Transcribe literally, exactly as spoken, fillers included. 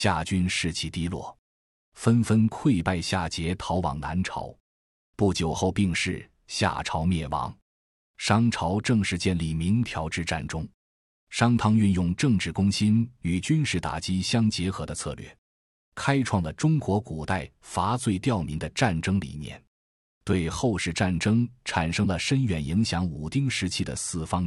夏军士气低落，纷纷溃败下节，逃往南朝。不久后病逝，夏朝灭亡。商朝正式建立明条之战中，商汤运用政治攻心与军事打击相结合的策略，开创了中国古代伐罪吊民的战争理念，对后世战争产生了深远影响。武丁时期的四方